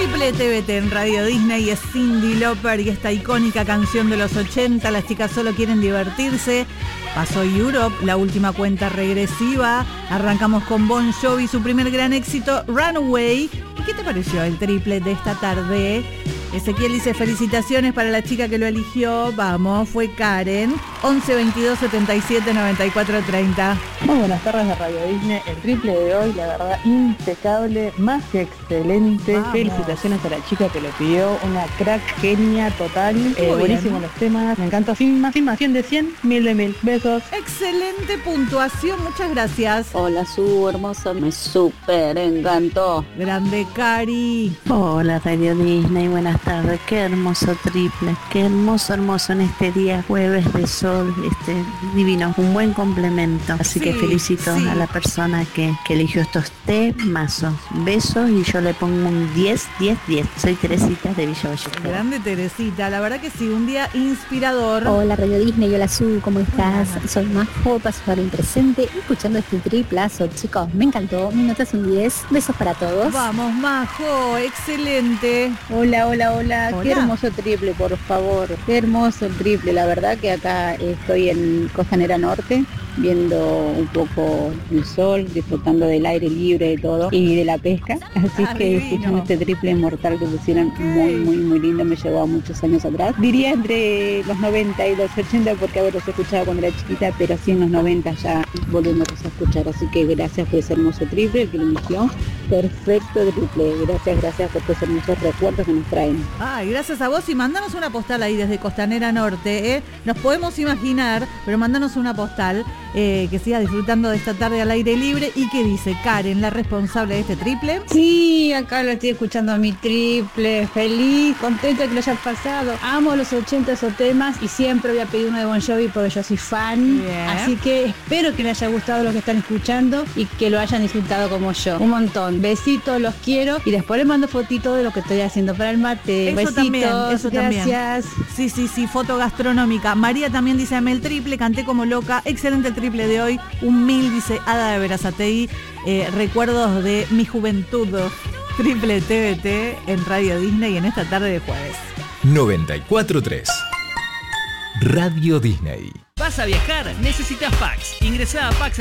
Triple TVT en Radio Disney es Cyndi Lauper y esta icónica canción de los 80, las chicas solo quieren divertirse. Pasó Europe, la última cuenta regresiva. Arrancamos con Bon Jovi, su primer gran éxito, Runaway. ¿Y qué te pareció el triple de esta tarde? Ezequiel dice felicitaciones para la chica que lo eligió. Vamos, fue Karen. 11 22 77 94 30. Muy buenas tardes de Radio Disney. El triple de hoy, la verdad, impecable, más que excelente. Vamos. Felicitaciones a la chica que lo pidió. Una crack, genia total. Buenísimos los temas. Me encantó. Sin más, 100 de 100, 1000 de 1000. Besos. Excelente puntuación, muchas gracias. Hola, Su, hermosa, me súper encantó. Grande Cari. Hola Radio Disney, buenas tardes, qué hermoso triple, qué hermoso en este día jueves de sol, divino, un buen complemento, así que felicito a la persona que eligió estos temazos, besos y yo le pongo un 10, soy Teresita de Villa Vallejo. Grande Teresita, la verdad que sí, un día inspirador. Hola Radio Disney, hola Su, ¿cómo estás? Soy Majo, paso por el presente, escuchando este triplazo, chicos, me encantó, mi nota es un 10, besos para todos. Vamos Majo, excelente. Hola, qué hermoso triple, por favor, qué hermoso el triple, la verdad que acá estoy en Costanera Norte, viendo un poco el sol, disfrutando del aire libre y todo, y de la pesca, así que escuchando este triple mortal que pusieron, muy lindo, me llevó a muchos años atrás, diría entre los 90 y los 80, porque a ver, los escuchaba cuando era chiquita, pero sí en los 90 ya volvemos a escuchar, así que gracias por ese hermoso triple, el que lo inició, perfecto triple, gracias por estos hermosos recuerdos que nos traen. Ay, gracias a vos y mandanos una postal ahí desde Costanera Norte, Nos podemos imaginar, pero mandanos una postal que sigas disfrutando de esta tarde al aire libre. ¿Y qué dice Karen, la responsable de este triple? Sí, acá lo estoy escuchando a mi triple, feliz, contenta que lo hayas pasado. Amo los 80 esos temas y siempre voy a pedir uno de Bon Jovi porque yo soy fan. Bien. Así que espero que les haya gustado lo que están escuchando y que lo hayan disfrutado como yo. Un montón. Besitos, los quiero y después les mando fotito de lo que estoy haciendo para el mate. Eso Besitos, también, eso gracias. También. Sí, foto gastronómica. María también dice, amé el triple, canté como loca, excelente el triple de hoy, un 1000, dice Ada de Berazategui, recuerdos de mi juventud, triple TVT en Radio Disney en esta tarde de jueves. 94.3 Radio Disney. ¿Vas a viajar? Necesitas Pax. Ingresá a Pax